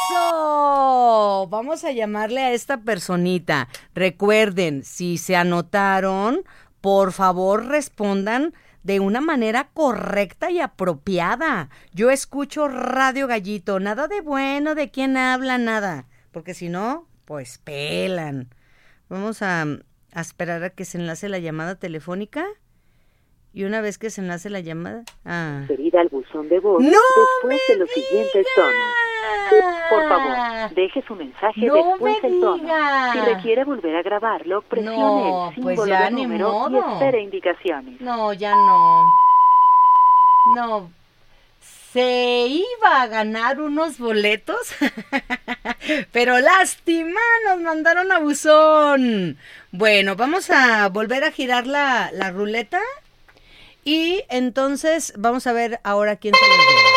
¡Eso! Vamos a llamarle a esta personita. Recuerden, si se anotaron, por favor respondan de una manera correcta y apropiada. Yo escucho Radio Gallito, nada de bueno, de quién habla, nada. Porque si no, pues pelan. Vamos a esperar a que se enlace la llamada telefónica. Y una vez que se enlace la llamada... Transferida al buzón de voz ¡No después de los siguientes tonos. Por favor, deje su mensaje después del tono. Si requiere volver a grabarlo, presione el símbolo de número y espere indicaciones. No, ya no. No. Se iba a ganar unos boletos, pero lástima, nos mandaron a buzón. Bueno, vamos a volver a girar la ruleta y entonces vamos a ver ahora quién se los lleva.